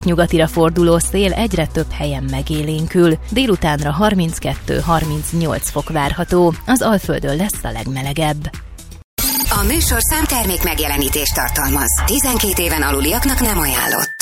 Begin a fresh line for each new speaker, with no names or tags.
Nyugatira forduló szél egyre több helyen megélénkül. Délutánra 32-38 fok várható, az Alföldön lesz a legmelegebb.
A műsorszám termék megjelenítést tartalmaz. 12 éven aluliaknak nem ajánlott.